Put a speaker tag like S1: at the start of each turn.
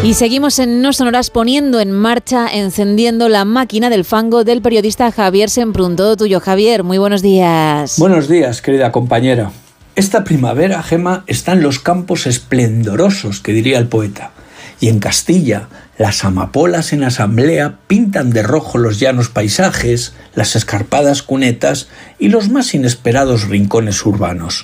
S1: Y seguimos en No Sonoras poniendo en marcha, encendiendo la máquina del fango del periodista Javier Semprún. Todo tuyo, Javier. Muy buenos días.
S2: Buenos días, querida compañera. Esta primavera, Gema, están los campos esplendorosos, que diría el poeta. Y en Castilla, las amapolas en asamblea pintan de rojo los llanos paisajes, las escarpadas cunetas y los más inesperados rincones urbanos.